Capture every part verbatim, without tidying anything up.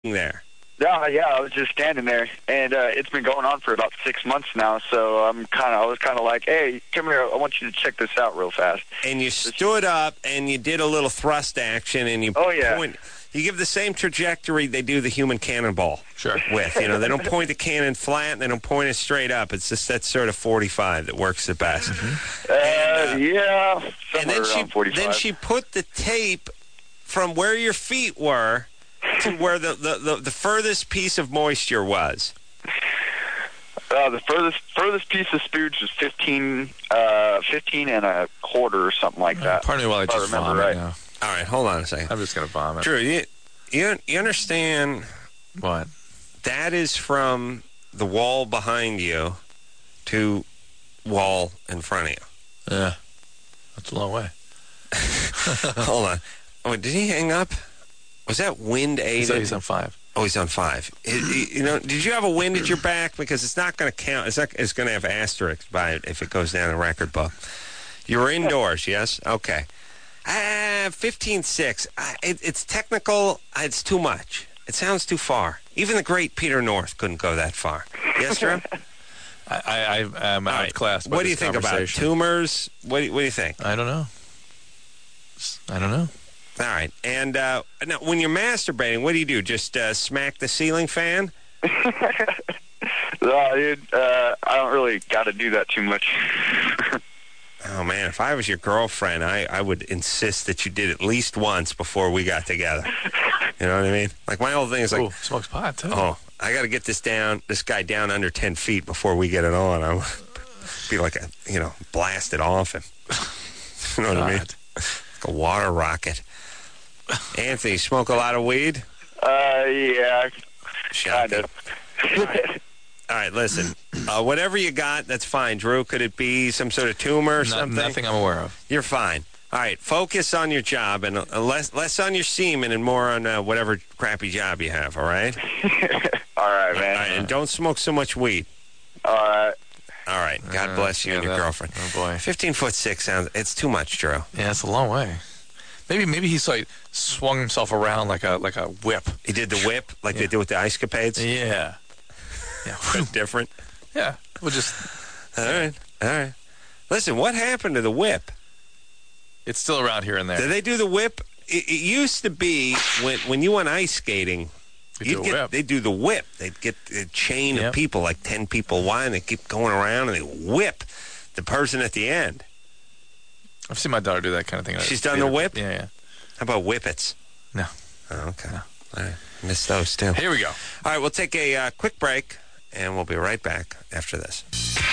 there? Yeah, yeah, I was just standing there, and uh, it's been going on for about six months now. So I'm kind of, I was kind of like, "Hey, come here! I want you to check this out real fast." And you stood up and you did a little thrust action, and you oh yeah, point. You give the same trajectory they do the human cannonball. Sure. With you know, they don't point the cannon flat, and they don't point it straight up. It's just that sort of forty-five that works the best. Mm-hmm. Uh, and, uh, yeah, and then she forty-five. then she put the tape from where your feet were to where the, the, the, the furthest piece of moisture was. Uh, the furthest furthest piece of spooge was fifteen, uh, fifteen and a quarter or something like that. Pardon me while I just remember vomit right. now. All right, hold on a second. I'm just going to vomit. Drew, you, you, you understand What? that is from the wall behind you to wall in front of you. Yeah. That's a long way. Hold on. Oh, did he hang up? Was that wind aided? So he's on five. Oh, he's on five. It, you know, did you have a wind at your back? Because it's not going to count. It's not. It's going to have asterisks by it if it goes down the record book. You were indoors, yes? Okay. Ah, fifteen six. Uh, it, it's technical. It's too much. It sounds too far. Even the great Peter North couldn't go that far. Yes, Drew? I, I, I'm All out right. of class. by What do you this think about conversation. tumors? What do you, what do you think? I don't know. I don't know. All right. And uh, now, when you're masturbating, what do you do? Just uh, smack the ceiling fan? No, dude, uh, I don't really got to do that too much. Oh, man, if I was your girlfriend, I, I would insist that you did at least once before we got together. You know what I mean? Like, my whole thing is like, Ooh, smokes pot, too. oh, I got to get this down, this guy down under ten feet before we get it on. I would be like a, you know, blast it off him. You know what I mean? Like a water rocket. Anthony, smoke a lot of weed? Uh, yeah, Shocking. kind of. All right. All right, listen. Uh, whatever you got, that's fine. Drew, could it be some sort of tumor or Not, something? nothing I'm aware of. You're fine. All right, focus on your job and uh, less less on your semen and more on uh, whatever crappy job you have, all right? All right, man. All right, and don't smoke so much weed. All right. All right, God Uh, bless you yeah, and your that- girlfriend. Oh, boy. fifteen foot six sounds, it's too much, Drew. Yeah, it's a long way. Maybe maybe he's like swung himself around like a like a whip. He did the whip like Yeah. they do with the ice capades? Yeah. Yeah. Different? Yeah. We'll just. All right, all right. Listen, what happened to the whip? It's still around here and there. Did they do the whip? It, it used to be when when you went ice skating, We you'd do a get, whip. they'd do the whip. They'd get a chain Yep. of people, like ten people wide, and they keep going around, and they whip the person at the end. I've seen my daughter do that kind of thing. She's done the whip? Yeah, yeah. How about whippets? No. Oh, okay. All right. Missed those, too. Here we go. All right, we'll take a uh, quick break, and we'll be right back after this.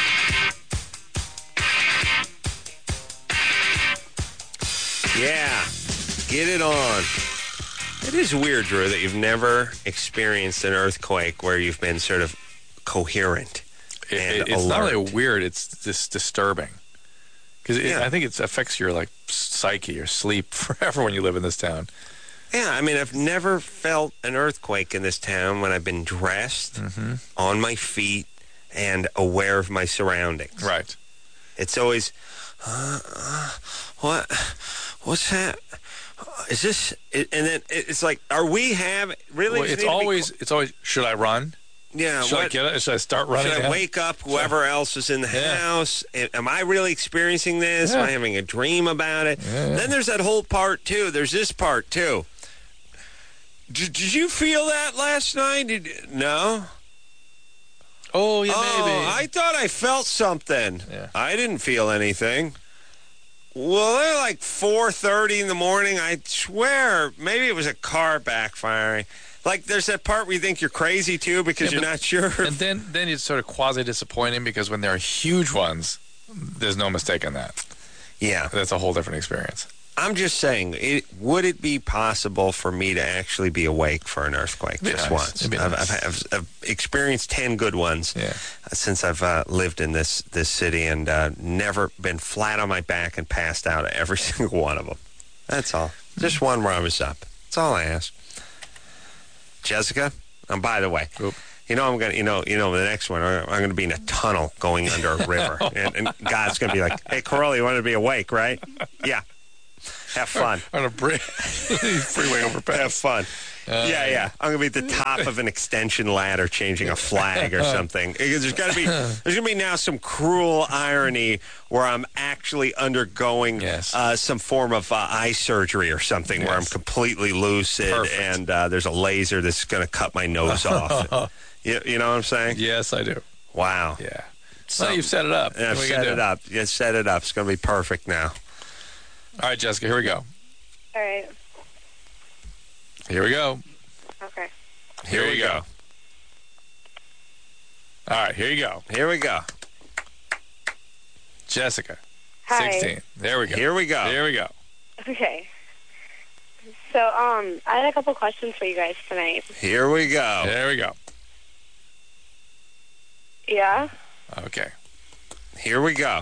Yeah, get it on. It is weird, Drew, that you've never experienced an earthquake where you've been sort of coherent It, and it- it's not alert. only weird; it's just disturbing. Because Yeah. I think it affects your like psyche or sleep forever when you live in this town. Yeah, I mean, I've never felt an earthquake in this town when I've been dressed, Mm-hmm. on my feet, and aware of my surroundings. Right. It's always, uh, uh, what, what's that? Is this? It, and then it's like, are we having really? Well, does it's it need to be- always it's always. Should I run? yeah. Should I what- get it? Should I start running? Should I now? wake up whoever else is in the Yeah. house? A- Am I really experiencing this? Am Yeah. I having a dream about it? Yeah. Then there's that whole part, too. There's this part, too. Did, did you feel that last night? Did, no? Oh yeah, oh, maybe. I thought I felt something. Yeah. I didn't feel anything. Well, they're like four thirty in the morning. I swear, maybe it was a car backfiring. Like, there's that part where you think you're crazy, too, because Yeah, you're but- not sure. And then then it's sort of quasi disappointing because when there are huge ones, there's no mistaking that. Yeah. That's a whole different experience. I'm just saying, it, would it be possible for me to actually be awake for an earthquake Be just nice. once? It'd be I've, nice. I've, I've, I've experienced ten good ones Yeah. uh, since I've uh, lived in this, this city and uh, never been flat on my back and passed out at every single one of them. That's all. Just one where I was up. That's all I ask. Jessica, and by the way, Oop. you know I'm gonna, you know, you know the next one, I'm gonna be in a tunnel going under a river, and, and God's gonna be like, "Hey, Corella, you want to be awake, right?" Yeah. Have fun. On a bridge, freeway overpass. Have fun. Uh, yeah, yeah. I'm gonna be at the top of an extension ladder, changing a flag or something. There's gotta be, there's gonna be now some cruel irony where I'm actually undergoing yes. uh, some form of uh, eye surgery or something, yes. where I'm completely lucid Perfect. and uh, there's a laser that's gonna cut my nose off. you, you know what I'm saying? Yes, I do. Wow. Yeah. So, well, you've set it up. Yeah, I've set it up. You set it up. It's gonna be perfect now. All right, Jessica. Here we go. All right. Here we go. Okay. Here, here we go. go. All right, here you go. Here we go. Jessica. Hi. sixteen. There we go. Here we go. Here we go. Okay. So, um, I had a couple questions for you guys tonight. Here we go. There we go. Yeah? Okay. Here we go.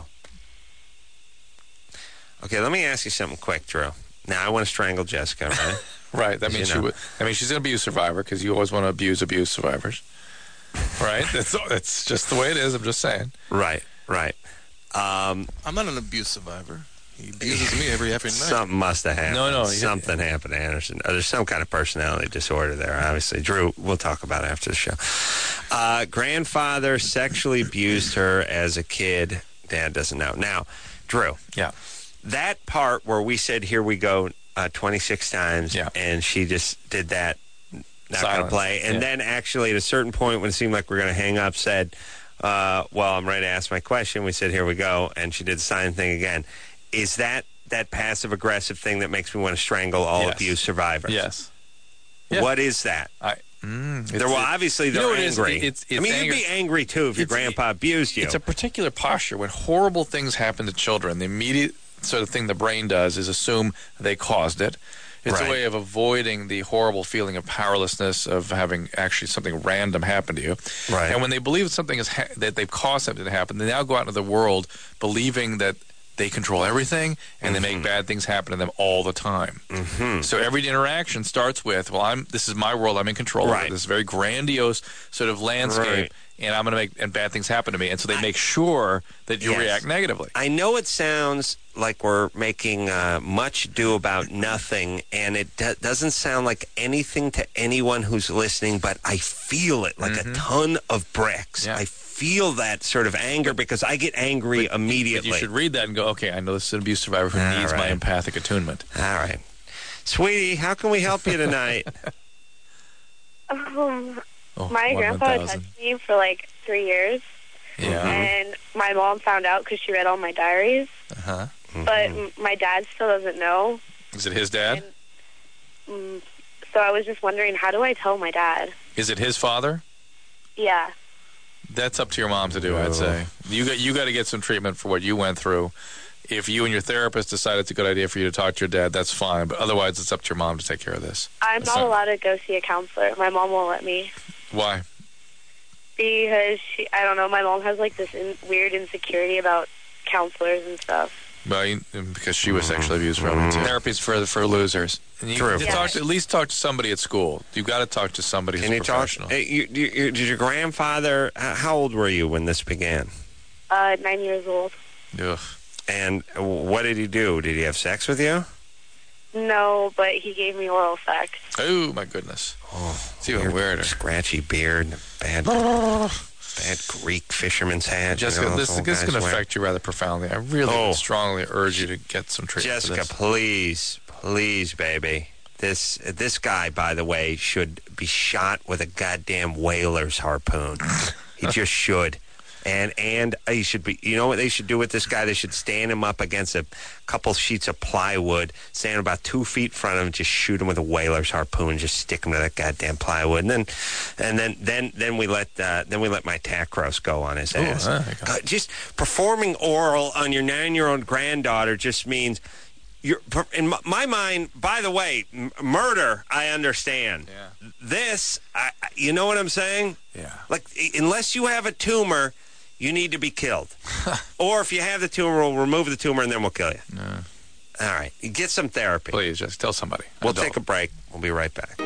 Okay, let me ask you something quick, Drew. Now, I want to strangle Jessica, right? Right. That means, she would, that means she's an abuse survivor because you always want to abuse abuse survivors. Right? That's, that's just the way it is. I'm just saying. Right, right. Um, I'm not an abuse survivor. He abuses me every every night. Something must have happened. No, no. Something happened to Anderson. Oh, there's some kind of personality disorder there, obviously. Drew, we'll talk about it after the show. Uh, grandfather sexually abused her as a kid. Dad doesn't know. Now, Drew. Yeah. That part where we said, here we go, uh, twenty-six times, yeah. and she just did that, not going to play. And yeah. then actually at a certain point when it seemed like we were going to hang up, said, uh, well, I'm ready to ask my question. We said, here we go. And she did the sign thing again. Is that that passive-aggressive thing that makes me want to strangle all yes. abuse survivors? Yes. Yeah. What is that? I, mm, they're, well, obviously they're you know angry. It is? It's, it's I mean, anger. you'd be angry, too, if your it's, grandpa abused you. It's a particular posture. When horrible things happen to children, the immediate sort of thing the brain does is assume they caused it. It's right. a way of avoiding the horrible feeling of powerlessness of having actually something random happen to you. Right. And when they believe something is ha- that they've caused something to happen, they now go out into the world believing that they control everything and mm-hmm. they make bad things happen to them all the time. Mm-hmm. So every interaction starts with, well, I'm this is my world, I'm in control right. of it. This very grandiose sort of landscape, right. and I'm going to make and bad things happen to me. And so they make sure that you yes. react negatively. I know it sounds like we're making uh, much ado about nothing, and it do- doesn't sound like anything to anyone who's listening, but I feel it like mm-hmm. a ton of bricks. Yeah. I feel that sort of anger because I get angry but, immediately. But you should read that and go, okay, I know this is an abuse survivor who All needs right. my empathic attunement. All right. Sweetie, how can we help you tonight? Um, oh, my one grandpa thousand. touched me for like three years. Yeah. And my mom found out because she read all my diaries. Uh-huh. Mm-hmm. But m- my dad still doesn't know. Is it his dad? And, mm, so I was just wondering, how do I tell my dad? Is it his father? Yeah. That's up to your mom to do, Oh. I'd say. You got you got to get some treatment for what you went through. If you and your therapist decide it's a good idea for you to talk to your dad, that's fine. But otherwise, it's up to your mom to take care of this. I'm That's not allowed to go see a counselor. My mom won't let me. Why? Because, she, I don't know, my mom has like this in, weird insecurity about counselors and stuff. Well, you, because she was sexually abused from it. too. Therapy's for for losers. And you, True. you Yeah. talk to, at least talk to somebody at school. You've got to talk to somebody Can who's you talk? professional. Hey, you, you, you, did your grandfather, h- how old were you when this began? Uh, nine years old. Ugh. And what did he do? Did he have sex with you? No, but he gave me oral sex. Oh, my goodness. Oh, It's even weird, weirder. Scratchy beard, bad, bad Greek fisherman's hat. Jessica, you know, this, those old this is guys going to wear. affect you rather profoundly. I really Oh. would strongly urge you to get some treatment Jessica, for this. please, please, baby. This this guy, by the way, should be shot with a goddamn whaler's harpoon. He just should. And and he should be, you know what they should do with this guy? They should stand him up against a couple sheets of plywood, stand about two feet in front of him, just shoot him with a whaler's harpoon, just stick him to that goddamn plywood, and then and then then then we let uh, then we let my tack roast go on his Ooh, ass. there you go. Uh, just performing oral on your nine-year-old granddaughter just means. You're, in my mind, by the way, m- murder, I understand. Yeah. This, I, I- you know what I'm saying? Yeah. Like, i- unless you have a tumor, you need to be killed. Or if you have the tumor, we'll remove the tumor and then we'll kill you. No. All right. Get some therapy. Please, just tell somebody. We'll Adult. take a break. We'll be right back.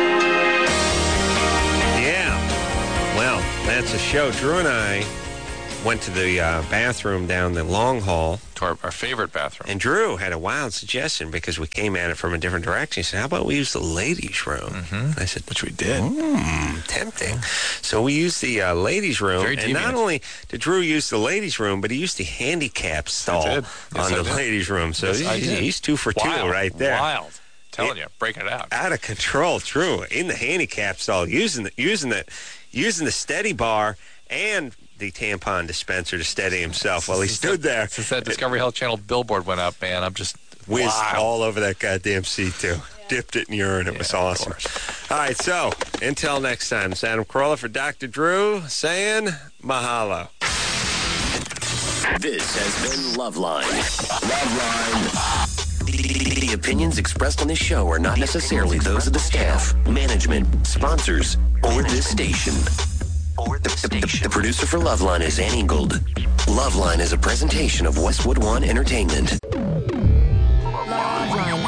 Yeah. Well, that's a show. Drew and I went to the uh, bathroom down the long hall. To our, our favorite bathroom. And Drew had a wild suggestion because we came at it from a different direction. He said, how about we use the ladies' room? Mm-hmm. I said, which we did. Mm, tempting. So we used the uh, ladies' room. Very and not deviant. only did Drew use the ladies' room, but he used the handicap stall did. Yes, on I the did. ladies' room. So Yes, I he's, did. he's two for Wild. two right there. Wild. Telling you, breaking it out. Out of control, Drew, in the handicap stall, using the, using the, using the steady bar and the tampon dispenser to steady himself while he stood there. Since that Discovery Health Channel billboard went up, man, I'm just Whizzed wow. all over that goddamn seat, too. Yeah. Dipped it in urine. It Yeah, was of awesome. course. All right, so until next time, it's Adam Carolla for Doctor Drew saying mahalo. This has been Loveline. Loveline. The, the opinions expressed on this show are not necessarily those of the staff, management, sponsors, or this station. Or the, the, the, the producer for Loveline is Ann Ingold. Loveline is a presentation of Westwood One Entertainment. Loveline.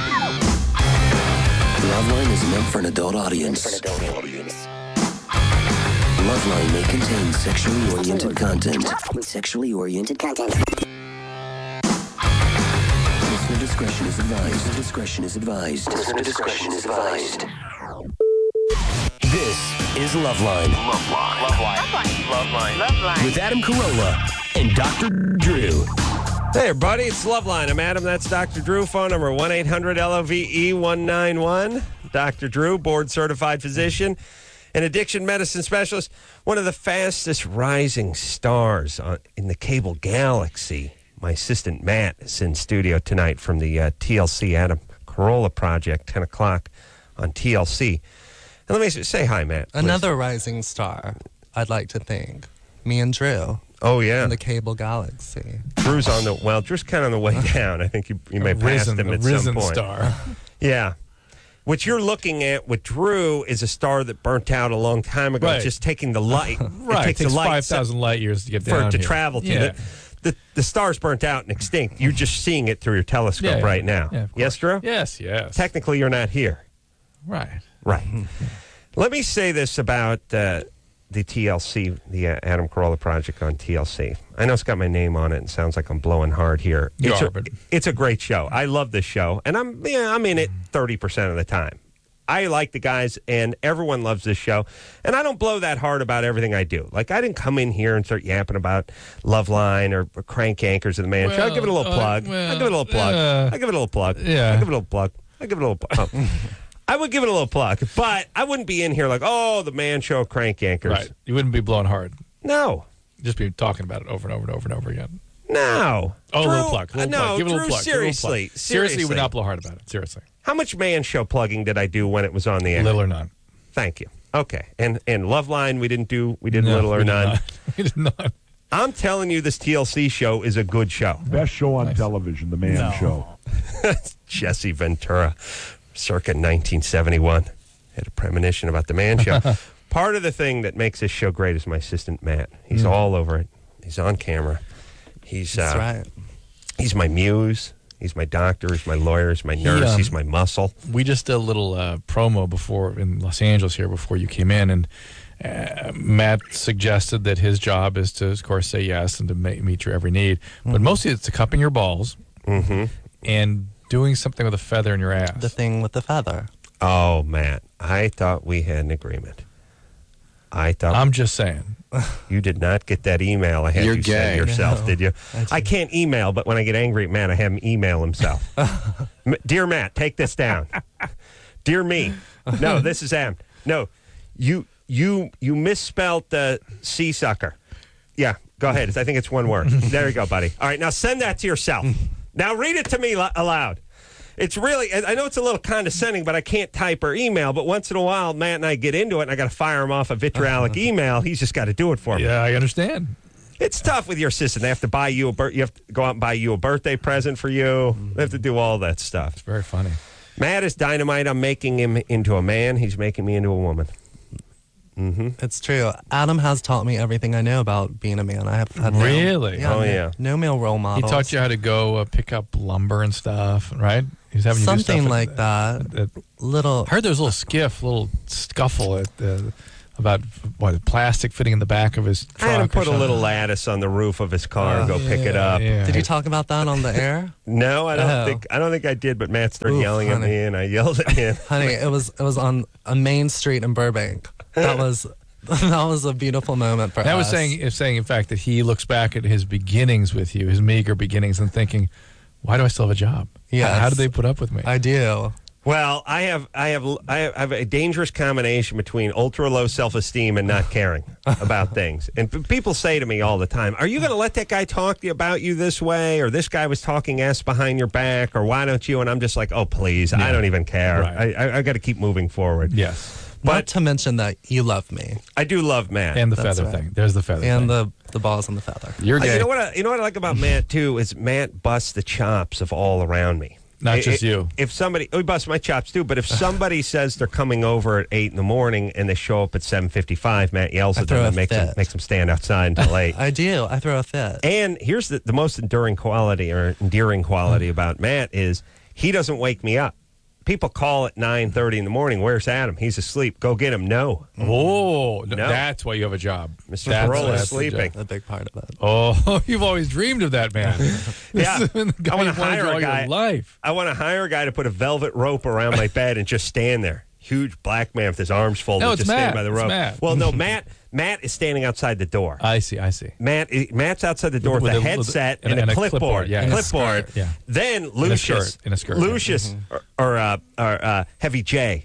Loveline is meant for an adult audience. Loveline may contain sexually oriented content. Sexually oriented content. Listener discretion is advised. Listener discretion is advised. Listener discretion is advised. This is Loveline. Loveline. Loveline. Loveline. Loveline. With Adam Carolla and Doctor Drew. Hey, everybody, it's Loveline. I'm Adam. That's Doctor Drew. Phone number one eight hundred L O V E one nine one. Doctor Drew, board-certified physician and addiction medicine specialist. One of the fastest rising stars on, in the cable galaxy. My assistant, Matt, is in studio tonight from the uh, T L C Adam Carolla Project, ten o'clock on T L C. And let me say hi, Matt. Please. Another rising star, I'd like to think. Me and Drew. Oh, yeah. In the cable galaxy. Drew's on the, well, Drew's kind of on the way down. I think you, you may A pass risen, him a at risen some point. star. Yeah. What you're looking at with Drew is a star that burnt out a long time ago, Right. just taking the light. Right. It takes, It takes the light five thousand light years to get for down it to here. travel to. Yeah. The, the, the star's burnt out and extinct. You're just seeing it through your telescope Yeah, yeah. right now. Yeah, of yes, Drew? Yes, yes. Technically, you're not here. Right. Right. Let me say this about uh, the T L C, the uh, Adam Carolla Project on T L C. I know it's got my name on it and sounds like I'm blowing hard here. You it's, are, a, but- it's a great show. I love this show, and I'm yeah, I'm in it thirty percent of the time. I like the guys, and everyone loves this show. And I don't blow that hard about everything I do. Like, I didn't come in here and start yapping about Loveline or, or Crank Anchors of the Man Show. I'll give it a little Well, plug. uh, well, I'll give it a little plug. uh, I'll give it a little plug. yeah. I'll give it a little plug. I'll give it a little plug. Oh. I would give it a little plug, but I wouldn't be in here like, oh, the Man Show, Crank Anchors. Right. You wouldn't be blowing hard. No. Just be talking about it over and over and over and over again. No. Oh, a Drew, little plug. A little uh, plug. no, Give it a little Drew, plug. Give it a little seriously, plug. seriously. Seriously, you would not blow hard about it. Seriously. How much Man Show plugging did I do when it was on the air? Little or none. Thank you. Okay. And and Loveline, we didn't do, we did No, little or we did none. not. We did not. I'm telling you, this T L C show is a good show. Best show on television, The Man No. Show. Jesse Ventura, circa nineteen seventy-one, had a premonition about the Man Show. Part of the thing that makes this show great is my assistant, Matt. He's Mm. all over it. He's on camera. He's That's uh, right. He's my muse. He's my doctor. He's my lawyer. He's my nurse. um, he's my muscle. We just did a little uh, promo before in Los Angeles here before you came in, and uh, Matt suggested that his job is to, of course, say yes and to ma- meet your every need, but mostly it's to cupping your balls Mm-hmm. and doing something with a feather in your ass. The thing with the feather. Oh, Matt, I thought we had an agreement. I thought I'm just saying. you did not get that email I had You're you send gay. yourself, No, did you? I I can't email, but when I get angry at Matt, I have him email himself. M- Dear Matt, take this down. Dear me. No, this is Am. No, you you you misspelled uh, sea sucker. Yeah, go ahead. I think it's one word. There you go, buddy. All right, now send that to yourself. Now read it to me lo- aloud. It's really, I know it's a little condescending, but I can't type or email. But once in a while, Matt and I get into it, and I got to fire him off a vitriolic email. He's just got to do it for me. Yeah, I understand. It's tough with your assistant. They have to buy you a bir- you have to go out and buy you a birthday present for you. They have to do all that stuff. It's very funny. Matt is dynamite. I'm making him into a man. He's making me into a woman. Mm-hmm. It's true. Adam has taught me everything I know about being a man. I have had no- Really? yeah, Oh, no, yeah. no male role He models. taught you how to go uh, pick up lumber and stuff, right? He's having you do something stuff like at- that. at- Little. I heard there was a little skiff, little scuffle at the about what plastic fitting in the back of his truck. I had to or put a something. little lattice on the roof of his car and Oh, go pick it Yeah, up. yeah. Did you talk about that on the air? No, I don't Oh. think I don't think I did. But Matt started Oof, yelling at honey. me, and I yelled at him. Honey, it was it was on a main street in Burbank. That was that was a beautiful moment for That us. was saying, if saying, in fact, that he looks back at his beginnings with you, his meager beginnings, and thinking, "Why do I still have a job? Yes. How, how did they put up with me?" I do. Well, I have, I have, I have a dangerous combination between ultra low self esteem and not caring about things. And p- people say to me all the time, "Are you going to let that guy talk to you about you this way?" Or "This guy was talking ass behind your back," or "Why don't you?" And I'm just like, "Oh, please, I Yeah. don't even care. Right. I, I, I got to keep moving forward." Yes, Not But to mention that you love me I do love Matt. and the That's feather right. thing. There's the feather and thing. the the balls on the feather. You're Uh, gay. you know what? I, you know what I like about Matt too is Matt busts the chops of all around me. Not I- just I- you. If somebody, oh, he busts my chops too. But if somebody says they're coming over at eight in the morning and they show up at seven fifty-five, Matt yells I at them throw and a makes them, fit. makes them stand outside until eight. I do. I throw a fit. And here's the, the most enduring quality or endearing quality Hmm. about Matt is he doesn't wake me up. People call at nine thirty in the morning. "Where's Adam? He's asleep. Go get him." No, Oh, no, No. that's why you have a job. Mister That's- Carolla is that's the sleeping. job. A big part of it. Oh, you've always dreamed of that man. Yeah. This has been the guy I wanna you've wanted hire a all your guy. life. I want to hire a guy to put a velvet rope around my bed and just stand there. Huge black man with his arms folded, No, it's just Matt. standing by the It's rope. Matt. Well, no, Matt. Matt is standing outside the door. I see. I see. Matt, Matt's outside the door with, With a a- with a- headset and- and, and a a clipboard. clipboard, yeah, and a clipboard. skirt, yeah. Then a Lucius, skirt, in a skirt, yeah. Lucius, or, or, uh, or uh, Heavy J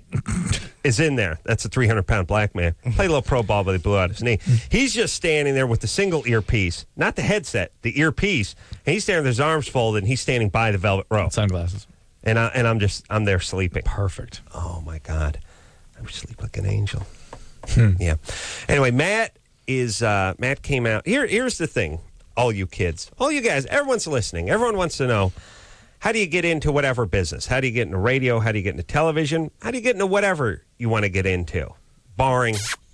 is in there. That's a three hundred pound black man. Played a little pro ball, but he blew out his knee. He's just standing there with the single earpiece, not the headset, the earpiece. And he's standing with his arms folded, and he's standing by the velvet rope. Sunglasses. And I, and I'm just I'm there sleeping. Perfect. Oh my God, I would sleep like an angel. Hmm. Yeah. Anyway, Matt is uh, Matt came out. Here, here's the thing, all you kids, all you guys, everyone's listening. Everyone wants to know, how do you get into whatever business? How do you get into radio? How do you get into television? How do you get into whatever you want to get into? Barring,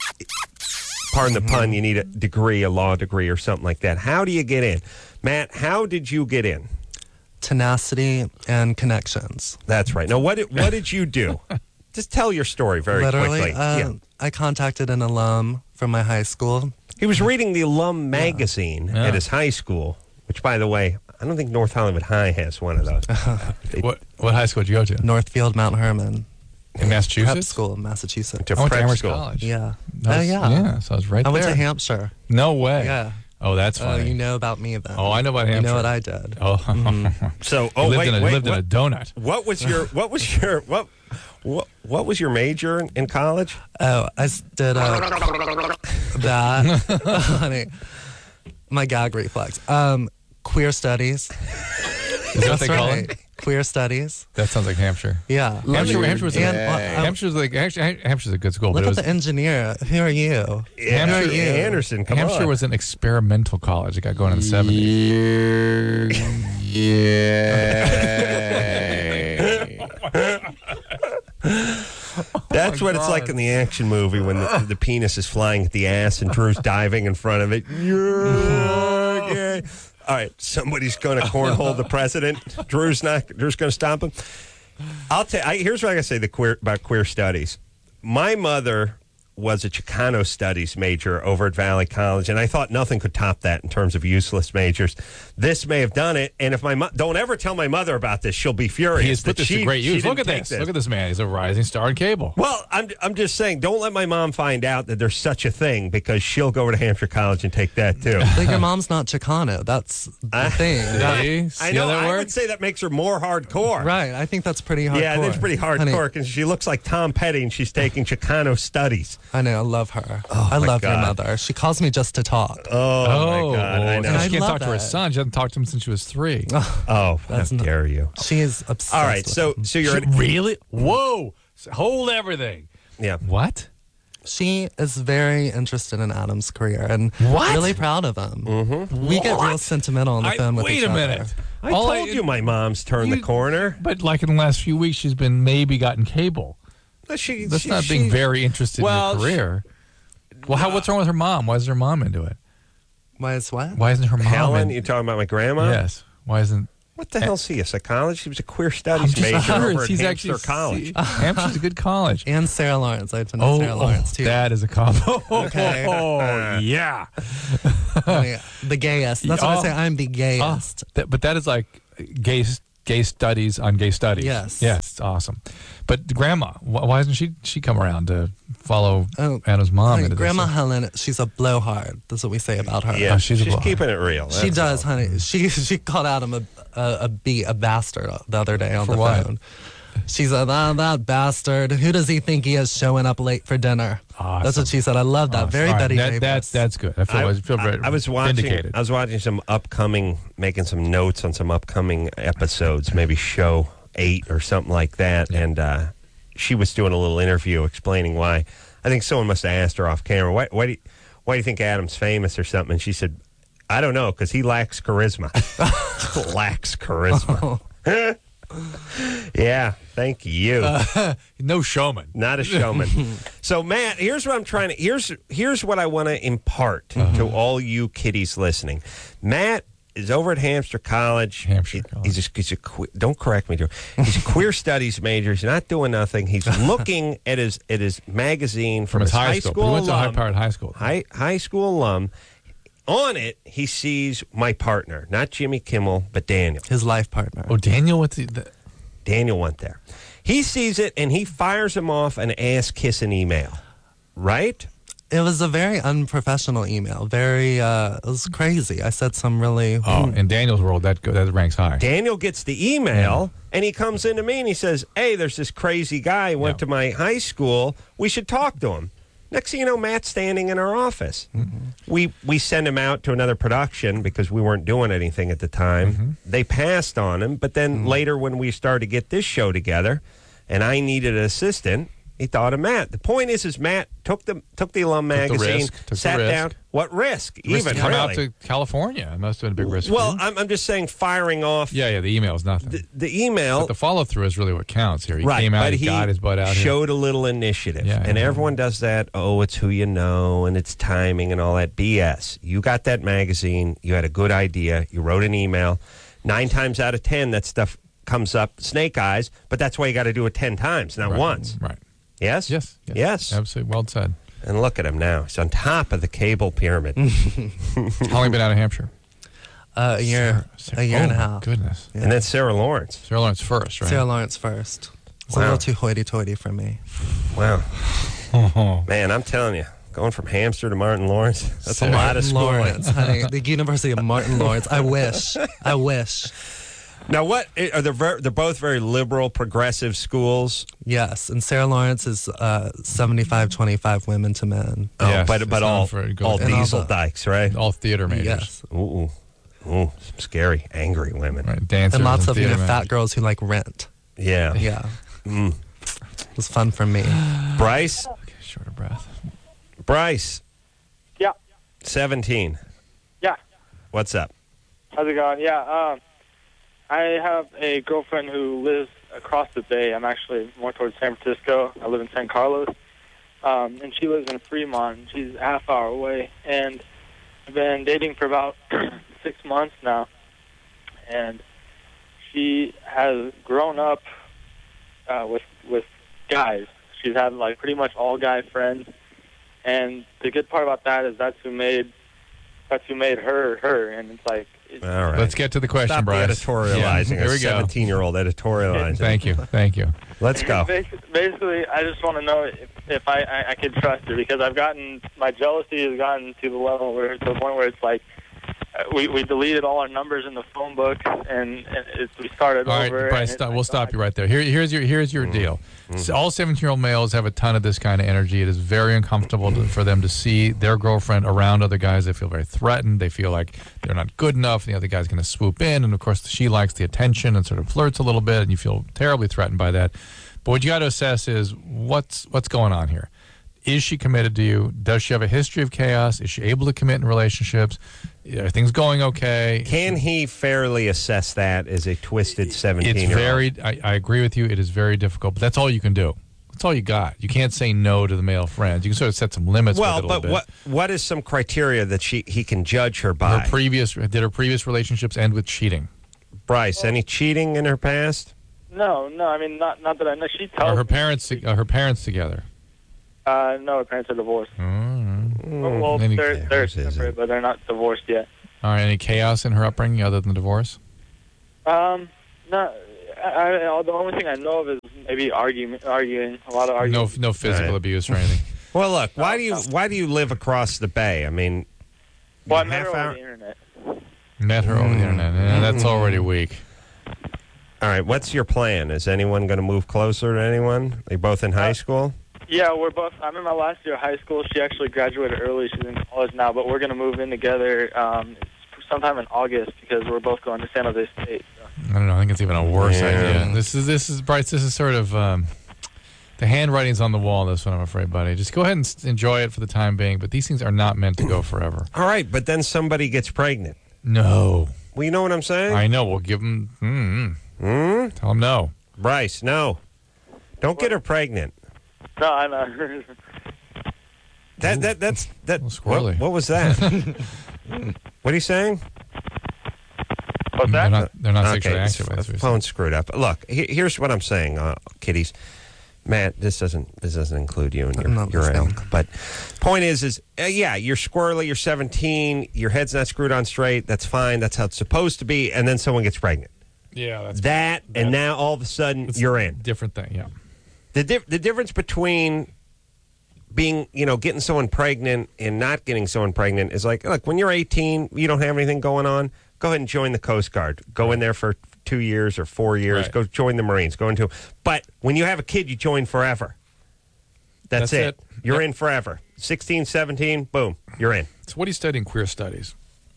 pardon the pun, you need a degree, a law degree, or something like that. How do you get in, Matt? How did you get in? Tenacity and connections. That's right. Now, what did, what did you do? Just tell your story very Literally, quickly. uh, Yeah. I contacted an alum from my high school. He was reading the alum magazine Yeah. at his high school, which, by the way, I don't think North Hollywood High has one of those. They- What what high school did you go to? Northfield, Mount Herman. In Prep Massachusetts? school in Massachusetts. to I went to prep Amherst school. College. Yeah. That oh, was- yeah. Yeah, so I was right I there. went to Hampshire. No way. Yeah. Oh, that's Oh, funny. you know about me then. Oh, I know about You Hampshire. know what I did. Oh, So, You oh lived wait, in a, wait, lived what, in a donut. what was your what was your what what what was your major in, in college? Oh, I s- did uh, that. Honey, my gag reflex. Um, queer studies. Is that what That's they call right. it? Queer studies. That sounds like Hampshire. Yeah. Hampshire, Hampshire was And, a, uh, um, Hampshire's like actually, Hampshire's a good school, Look but it at was the engineer. Who are you? Yeah, Who are you? Anderson. Come Hampshire on. was an experimental college. It got going in the seventies. That's what it's like in the action movie when the, the penis is flying at the ass and Drew's diving in front of it. Yeah, okay. All right, somebody's going to cornhole the president. Drew's not. Drew's going to stop him. I'll tell. I, here's what I got to say: the queer about queer studies. My mother was a Chicano studies major over at Valley College, and I thought nothing could top that in terms of useless majors. This may have done it, and if my mo- don't ever tell my mother about this, she'll be furious. He has put that this she- to great she use. Look didn't at take this. Look at this man. He's a rising star in cable. Well, I'm I'm just saying, don't let my mom find out that there's such a thing, because she'll go over to Hampshire College and take that too. But your mom's not Chicano. That's the thing. That- See? See I know. how that I would works? say that makes her more hardcore. right. I think that's pretty hardcore. Yeah, that's pretty Honey, hardcore because she looks like Tom Petty and she's taking Chicano studies. I know. I love her. I my love your God. mother. She calls me just to talk. Oh, my God! I so know. And I she can't love talk to her that. son. She hasn't talked to him since she was three. Oh, how That's not- dare you! She is obsessed. All right, with so him. so you're at, Really? Whoa! Hold everything. yeah. What? She is very interested in Adam's career and What? really proud of him. Mm-hmm. We get real sentimental on the I- phone with wait each a other. minute. I All told you my mom's turned the You- corner. But like in the last few weeks, she's been maybe gotten cable. She, That's she- not she- being very interested well, in your career. Well, how, what's wrong with her mom? Why isn't her mom into it? Why is what? Why isn't her mom Helen, in- you talking about my grandma? Yes. Why isn't What the hell's he, a psychologist? He was a queer studies I'm major just over curious. at He's Hampshire actually College. see, Hampshire's a good college. And Sarah Lawrence. I've been to Oh, Sarah Lawrence, oh, too. that is a combo. Okay. Oh, yeah. Oh, yeah. The gayest. That's what Oh. I say. I'm the Oh, gayest. that, but that is like gay gay studies on gay studies. Yes. Yes, it's awesome. But Grandma, wh- why doesn't she she come around to follow Oh, Anna's mom? Honey, into Grandma this? Helen, she's a blowhard. That's what we say about her. Yeah, Oh, she's she's, a blonde. keeping it real. She That's does, all. honey. She she called Adam a a, a b a bastard the other day on For the what? phone. She said, "Ah, that bastard. Who does he think he is showing up late for dinner?" Awesome. That's what she said. I love that. Awesome. Very All right, Betty that, Davis. that, That's good. I feel, I, I, feel I- very I was watching. vindicated. I was watching some upcoming, making some notes on some upcoming episodes, maybe show eight or something like that. And uh, she was doing a little interview explaining why. I think someone must have asked her off camera, "Why, why do you, why do you think Adam's famous or something?" And she said, "I don't know, because he lacks charisma." Lacks charisma. Yeah, thank you. Uh, no showman. Not a showman. So, Matt, here's what I'm trying to. Here's here's what I want to impart Uh-huh. to all you kiddies listening. Matt is over at Hampshire College. Hampshire He- College. He's a, he's a que- don't correct me, Joe. He's a queer studies major. He's not doing nothing. He's looking at his at his magazine from, From his high school. But he went to alum, High Powered High School. High high school alum. On it, he sees my partner, not Jimmy Kimmel, but Daniel. His life partner. Oh, Daniel went to the, Daniel went there. He sees it and he fires him off an ass kissing email. Right? It was a very unprofessional email. Very, uh, it was crazy. I said some really. oh, in Daniel's world, that go, that ranks high. Daniel gets the email and he comes into me and he says, "Hey, there's this crazy guy who went Yeah. to my high school. We should talk to him." Next thing you know, Matt's standing in our office. We we send him out to another production because we weren't doing anything at the time. They passed on him, but then later when we started to get this show together and I needed an assistant, he thought of Matt. The point is, is Matt took the took the alum the magazine, risk, took the sat risk. down. What risk? Risk Even to come really? out to California. It must have been a big risk. for well, you. I'm, I'm just saying, firing off yeah, yeah. The email is nothing. the, the email. but the follow through is really what counts here. He Right, came out, but he, he got his butt out here. showed a little initiative. Yeah, and yeah. everyone does that. Oh, it's who you know, and it's timing and all that B S. You got that magazine. You had a good idea. You wrote an email. Nine times out of ten, that stuff comes up snake eyes, but that's why you got to do it ten times, not Right, once. Right. Yes? Yes. Yes. Yes. Absolutely. Well said. And look at him now. He's on top of the cable pyramid. How long have you been out of Hampshire? Uh, a year, Sarah- a year oh, and a my half. Goodness. Yeah. And then Sarah Lawrence. Sarah Lawrence first, right? Sarah Lawrence first. It's Wow. a little too hoity-toity for me. Wow. Oh. Man, I'm telling you, going from Hamster to Martin Lawrence, that's a lot of Martin schooling. Lawrence, honey. The University of Martin Lawrence. I wish. I wish. Now, what are they? Ver- they're both very liberal, progressive schools. Yes, and Sarah Lawrence is uh, seventy-five twenty-five women to men. Oh, Yes, but it's but known all for good- all And all diesel the- dykes, right? All theater majors. Yes, Ooh, ooh, ooh, some scary, angry women. Right. Dancers and lots of you theater know, fat majors. girls who like rent. Yeah. Yeah, Mm. it was fun for me. Bryce, Okay, short of breath. Bryce, Yeah. seventeen. Yeah. What's up? How's it going? Yeah, um, I have a girlfriend who lives across the bay. I'm actually more towards San Francisco. I live in San Carlos. Um, and she lives in Fremont. She's a half hour away. And I've been dating for about six months now. And she has grown up uh, with with guys. She's had, like, pretty much all guy friends. And the good part about that is that's who made that's who made her her. And it's like... It, All right. Let's get to the question, Stop Bryce. the editorializing. Yeah, here we a go. seventeen-year-old editorializing. Thank you. Thank you. Let's go. Basically, basically, I just want to know if, if I, I, I can trust her, because I've gotten, my jealousy has gotten to the level where, to the point where it's like, uh, we, we deleted all our numbers in the phone book, and, and it's, we started All right, over. Bryce, and it's stop, like, we'll stop God. you right there. Here, here's your here's your deal. So all seventeen-year-old males have a ton of this kind of energy. It is very uncomfortable to, for them to see their girlfriend around other guys. They feel very threatened. They feel like they're not good enough. The other guy's going to swoop in, and of course, she likes the attention and sort of flirts a little bit, and you feel terribly threatened by that. But what you got to assess is what's what's going on here. Is she committed to you? Does she have a history of chaos? Is she able to commit in relationships? Are things going okay? Can he fairly assess that as a twisted It's seventeen-year-old? very, I, I agree with you. It is very difficult, but that's all you can do. That's all you got. You can't say no to the male friends. You can sort of set some limits Well, with it a but little bit. what what is some criteria that she he can judge her by? Her previous, did her previous relationships end with cheating? Bryce, any cheating in her past? No, no. I mean, not not that I know. She tells Are her me. parents are her parents together? Uh, no, her parents are divorced. Mm. Well, Any they're chaos, they're is it? separate, but they're not divorced yet. All right. Any chaos in her upbringing other than divorce? Um, no. I, I, the only thing I know of is maybe arguing, arguing, a lot of No, arguing. no physical Right. abuse or anything. Well, look, why do you why do you live across the bay? I mean, Well, I half met her hour- over the internet. Met her over the internet. Yeah, that's already weak. All right, what's your plan? Is anyone going to move closer to anyone? Are you both in high school? Yeah, we're both. I'm in my last year of high school. She actually graduated early. She's in college now, but we're going to move in together um, sometime in August because we're both going to San Jose State. So. I don't know. I think it's even a worse Yeah. idea. This is this is Bryce. This is sort of um, the handwriting's on the wall. This one, I'm afraid, buddy. Just go ahead and s- enjoy it for the time being. But these things are not meant to go forever. All right, but then somebody gets pregnant. No, Well, you know what I'm saying? I know. We'll give them. Mm, Hmm? tell them no. Bryce, no. Don't get her pregnant. No, I know. That that that's that. little What, squirrely. what was that? What are you saying? What's They're that? not. They're not Okay, sexually this active. That's what you're phone screwed up. Look, he- here's what I'm saying, uh, kiddies. Matt, this doesn't this doesn't include you and your, I'm not your listening. elk. But point is, is uh, yeah, you're squirrely. You're seventeen. Your head's not screwed on straight. That's fine. That's how it's supposed to be. And then someone gets pregnant. saying. Yeah, that's That, that- and now all of a sudden it's you're a in. Different thing. Yeah. The dif- the difference between being, you know, getting someone pregnant and not getting someone pregnant is like, look, when you're eighteen, you don't have anything going on, go ahead and join the Coast Guard. Go in there for two years or four years. Right. Go join the Marines. Go into. But when you have a kid, you join forever. That's, That's it. it. You're Yep. in forever. sixteen, seventeen, boom, you're in. So what do you study in queer studies?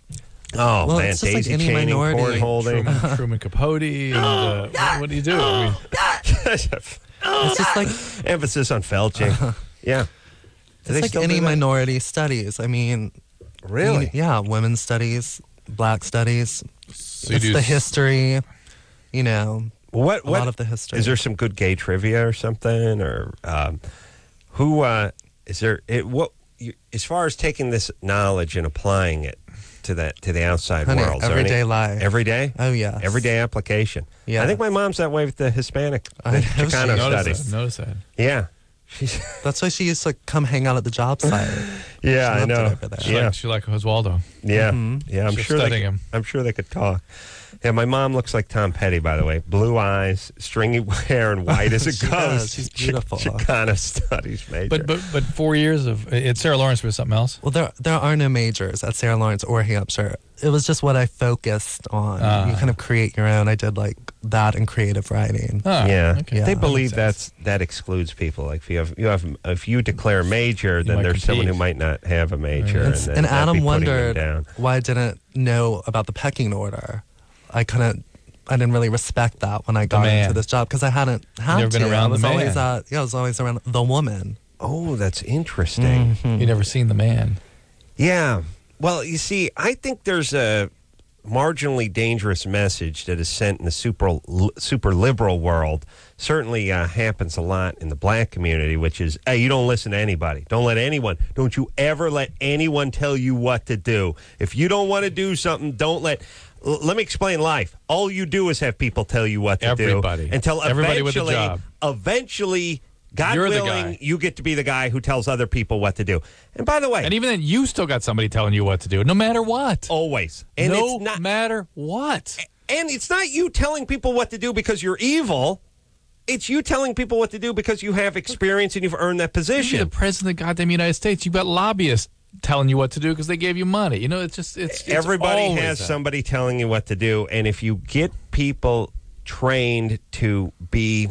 Oh, Well, man, it's just like daisy any chaining, minority. cord holding. Truman, Truman Capote. And, uh, what, what do you do? I mean, It's just like Emphasis on felching. Yeah. Do it's they like still any do that? minority studies. I mean, Really? you- yeah, women's studies, black studies. so you It's do the s- history. You know, What, a what lot of the history. Is there some good gay trivia or something, or um, who uh, is there? It, what you, as far as taking this knowledge and applying it to that to the outside Honey, world, is there everyday any- life. every day, Oh yeah, everyday application. Yeah. I think my mom's that way with the Hispanic I the know Chicano she notice studies. that. Notice that. Yeah, she's That's why she used to come hang out at the job site. yeah, I loved it know. over there. She Yeah, like, she like Oswaldo. yeah, Mhm. yeah. I'm She's sure they studying could, him. I'm sure they could talk. Yeah, my mom looks like Tom Petty, by the way. Blue eyes, stringy hair, and white as a She ghost. does. She's beautiful. Ch- Chicano studies major. But but but four years of at Sarah Lawrence was something else. Well, there there are no majors at Sarah Lawrence or Hampshire. It was just what I focused on. Ah. You kind of create your own. I did like that and creative writing. Oh, yeah, okay. they that believe makes sense. that's that excludes people. Like if you have you have if you declare major, then might there's someone who compete. might not have a major, And, and, s- then and that'd Adam be putting them wondered down. why I didn't know about the pecking order. I couldn't. I didn't really respect that when I got man. into this job because I hadn't had never to. been around I was the always man. at, yeah, I was always around the woman. Oh, that's interesting. You never seen the man. Yeah. Well, you see, I think there's a marginally dangerous message that is sent in the super super liberal world. Certainly uh, happens a lot in the black community, which is, hey, you don't listen to anybody. Don't let anyone, don't you ever let anyone tell you what to do. If you don't want to do something, don't let, l- let me explain life. All you do is have people tell you what to Everybody. do. Until Everybody with a eventually, job. eventually, God You're the willing, guy. you get to be the guy who tells other people what to do. And by the way, And even then, you still got somebody telling you what to do, no matter what. always. And no it's not, matter what. and it's not you telling people what to do because you're evil. It's you telling people what to do because you have experience and you've earned that You're the position. president of the goddamn United States. You've got lobbyists telling you what to do because they gave you money. You know, it's just it's, it's Everybody always has that. somebody telling you what to do, and if you get people trained to be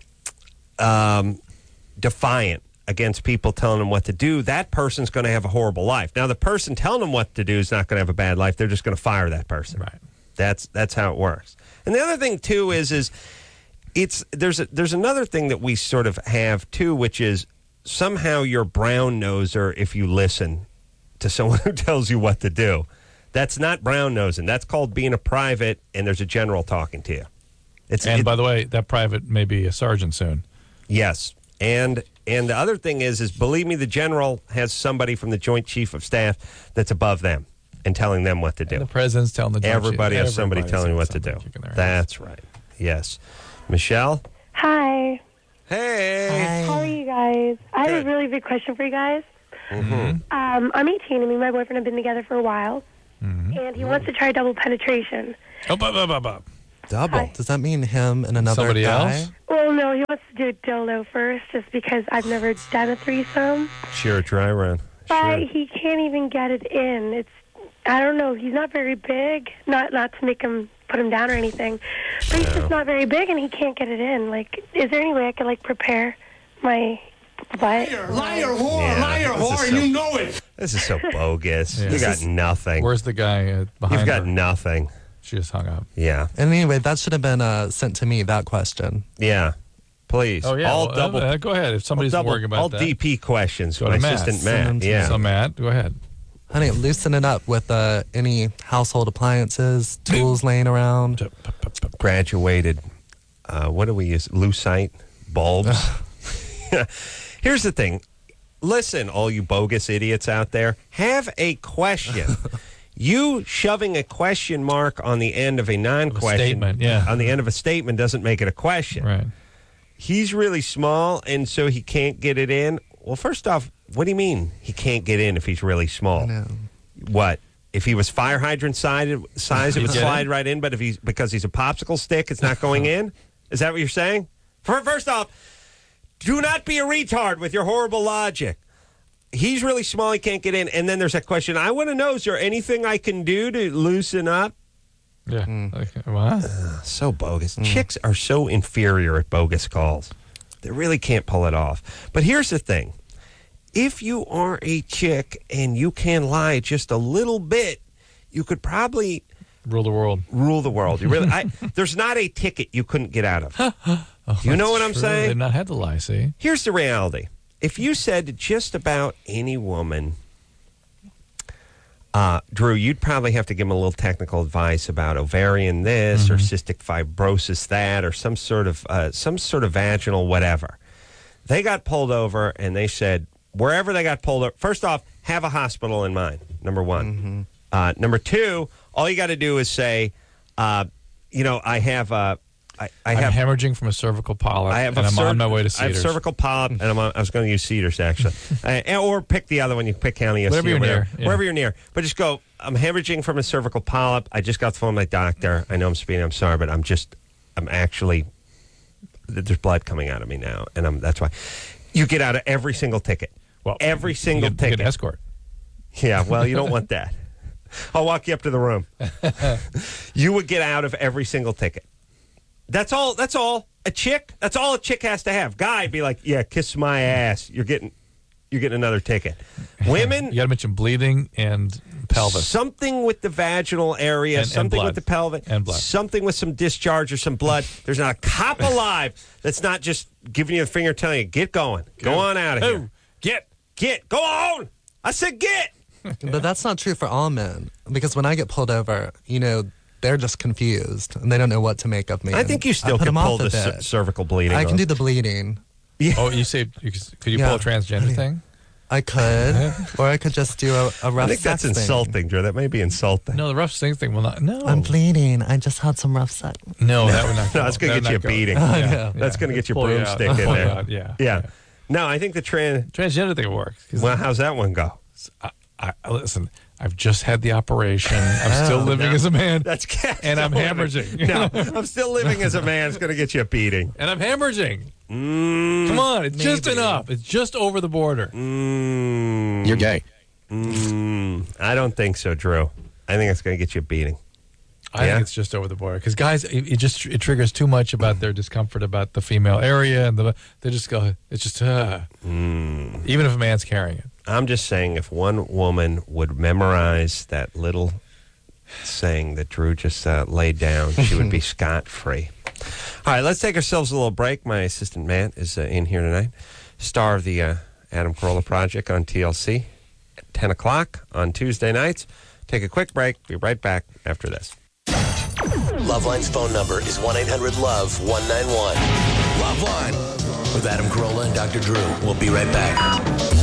um, defiant against people telling them what to do, that person's going to have a horrible life. Now, the person telling them what to do is not going to have a bad life. They're just going to fire that person. Right. That's that's how it works. And the other thing too is is it's there's a, there's another thing that we sort of have too, which is somehow you're brown noser if you listen to someone who tells you what to do. That's not brown nosing. That's called being a private, and there's a general talking to you. It's And it- by the way, that private may be a sergeant soon. yes, and and the other thing is is believe me, the general has somebody from the Joint Chief of Staff that's above them. and telling them what to do. And the president's telling the Everybody has somebody everybody's telling you what to somebody do. kicking their ass. That's right. Yes. Michelle? Hi. Hey. How are you guys? I have Good. a really big question for you guys. Mm-hmm. Um, I'm eighteen, and me and my boyfriend have been together for a while, Mm-hmm. and he wants to try double penetration. Oh, up, up, up, up. Double. Hi. Does that mean him and another Somebody guy? else? Well, no, he wants to do a dildo first, just because I've never done a threesome. Sure, dry run. But Sure. he can't even get it in. It's, I don't know, he's not very big. Not not to make him put him down or anything, but he's just not very big, and he can't get it in. Like, is there any way I could like prepare my butt? Liar, whore, Yeah, liar, this is whore, so- and you know it. This is so bogus. Yeah. You This got is- nothing. Where's the guy uh, behind You've got her? nothing. She just hung up. Yeah. And anyway, that should have been uh, sent to me, that question. Yeah. Please. Oh, yeah. All well, double. uh, go ahead. If somebody's all double, worrying about all that. D P questions. Go My to Matt. assistant Send them Matt. to Yeah. So, Matt, go ahead. Honey, loosen it up with uh, any household appliances, tools laying around. Graduated. Uh, what do we use? Lucite bulbs. Here's the thing. Listen, all you bogus idiots out there, have a question. You shoving a question mark on the end of a non-question, statement, yeah. on the end of a statement doesn't make it a question. Right. He's really small, and so he can't get it in. Well, first off, what do you mean he can't get in if he's really small? No. What? If he was fire hydrant size, size it He'd would get slide in? right in, but if he's because he's a popsicle stick, it's not going in? Is that what you're saying? For- First off, do not be a retard with your horrible logic. He's really small, he can't get in. And then there's that question, I want to know, is there anything I can do to loosen up? Yeah. Mm. Like, what? So bogus. Chicks are so inferior at bogus calls. They really can't pull it off. But here's the thing. If you are a chick and you can lie just a little bit, you could probably Rule the world. rule the world. You really, I, there's not a ticket you couldn't get out of. Oh, You know that's what I'm true. saying? They've not had to lie, see? Here's the reality. If you said to just about any woman, uh, Drew, you'd probably have to give them a little technical advice about ovarian this or cystic fibrosis that or some sort of uh, some sort of vaginal whatever. They got pulled over and they said, wherever they got pulled over, first off, have a hospital in mind, number one. Uh, number two, all you got to do is say, uh, you know, I have uh, I, I I'm have hemorrhaging from a cervical polyp, I have and a I'm cer- on my way to I have Cedars. cervical polyp, and I'm on, I was going to use Cedars actually, uh, and- or pick the other one. You pick County S C Wherever or you're whatever, near, yeah. wherever you're near. But just go. I'm hemorrhaging from a cervical polyp. I just got the phone with my doctor. I know I'm speeding. I'm sorry, but I'm just. I'm actually. There's blood coming out of me now, and I'm. That's why. You get out of every single ticket. Well, every you single get, you get ticket. an escort. Yeah, well, you don't want that. I'll walk you up to the room. You would get out of every single ticket. That's all. That's all. A chick. That's all a chick has to have. Guy be like, yeah, kiss my ass. You're getting, you're getting another ticket. Women. You got to mention bleeding and pelvis. Something with the vaginal area. And- and something blood. with the pelvic. And blood. Something with some discharge or some blood. There's not a cop alive that's not just giving you a finger, telling you get going, go on out of Oh, here, get, get, go on. I said get. But that's not true for all men. Because when I get pulled over, you know, they're just confused and they don't know what to make of me. I think you And still I put can them pull off a the cer- bit. cervical bleeding. I can off. do the bleeding. Oh, you say you could, could you Yeah. pull a transgender thing? I could, or I could just do a, a rough I think that's sex thing. insulting, Drew. That may be insulting. No, the rough sex thing will not. No, I'm bleeding. I just had some rough sex. no, that would not. No, go. that's going to That get you a would not go. beating. Yeah, yeah. That's going to get your Pull you out. broomstick in Pull you there. out, yeah, yeah. No, I think the trans. Transgender thing works. 'cause Well, how's that one go? I, I, listen, I've just had the operation. I'm still Oh, living no. as a man. That's And I'm still hemorrhaging. living. No, I'm still living as a man. It's going to get you a beating. and I'm hemorrhaging. Mm, Come on, it's just maybe. enough. It's just over the border. mm, You're gay. Mm, I don't think so, Drew. I think it's going to get you a beating. I Yeah? think it's just over the border because guys, it, it just it triggers too much about their discomfort about the female area, and the, they just go. It's just uh, Mm. even if a man's carrying it. I'm just saying, if one woman would memorize that little saying that Drew just uh, laid down, she would be scot-free. All right, let's take ourselves a little break. My assistant Matt is uh, in here tonight, star of the uh, Adam Carolla Project on T L C at ten o'clock on Tuesday nights. Take a quick break. Be right back after this. Loveline's phone number is one eight hundred love one nine one. Loveline with Adam Carolla and Doctor Drew. We'll be right back.